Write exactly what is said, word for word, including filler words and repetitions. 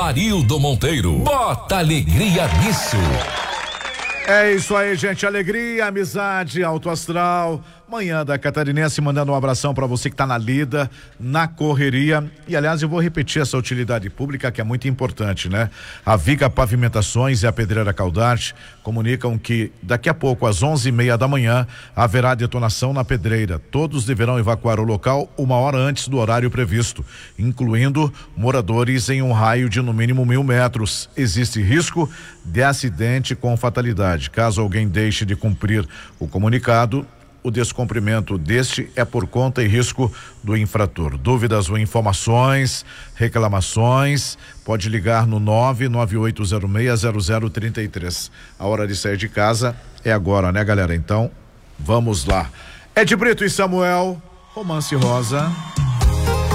Amarildo Monteiro. Bota alegria nisso. É isso aí, gente. Alegria, amizade, alto astral. Manhã da Catarinense, mandando um abração para você que tá na lida, na correria. E aliás, eu vou repetir essa utilidade pública que é muito importante, né? A Viga Pavimentações e a Pedreira Caldarte comunicam que daqui a pouco, às onze e meia da manhã, haverá detonação na pedreira. Todos deverão evacuar o local uma hora antes do horário previsto, incluindo moradores em um raio de no mínimo mil metros. Existe risco de acidente com fatalidade. Caso alguém deixe de cumprir o comunicado, o descumprimento deste é por conta e risco do infrator. Dúvidas ou informações, reclamações, pode ligar no nove nove oito zero seis zero zero três três. A hora de sair de casa é agora, né, galera? Então, vamos lá. Ed Brito e Samuel, Romance Rosa.